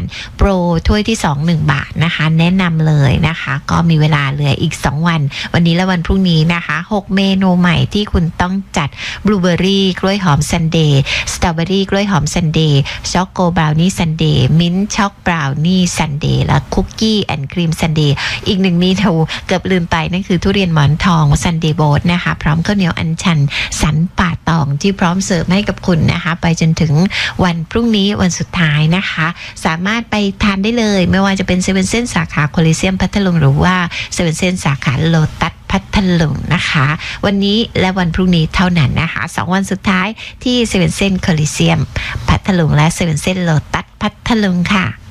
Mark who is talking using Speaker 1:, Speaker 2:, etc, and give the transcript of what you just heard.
Speaker 1: โปรถ้วยที่2 1 บาทนะคะแนะนำเลยนะคะก็มีเวลาเหลืออีก2วันนี้และวันพรุ่งนี้นะคะ6เมนูใหม่ที่คุณต้องจัดบลูเบอร์รี่กล้วยหอมซันเดย์สตรอเบอรี่กล้วยหอมซันเดย์ช็อกโกบราวนี่ซันเดย์มิ้นท์ช็อกบราวนี่ซันเดย์และคุกกี้แอนด์ครีมซันเดย์อีก1เมนูเกือบลืมไปนั่นคือทุเรียนหมอนทองซันเดย์โบ๊ทนะคะพร้อมข้าวเหนียวอัญชันสันป่าตองที่พร้อมเสิร์ฟให้กับคุณนะคะไปจนถึงวันพรุ่งนี้วันสุดท้ายนะคะสามารถไปทานได้เลยไม่ว่าจะเป็นเซเว่นเส้นสาขาโคลิเซียมพัทลุงหรือว่าเซเว่นเส้นสาขาโลตัสพัทลุงนะคะวันนี้และวันพรุ่งนี้เท่านั้นนะคะ2วันสุดท้ายที่เซเว่นเส้นโคลิเซียมพัทลุงและเซเว่นเส้นโลตัสพัทลุงค่ะ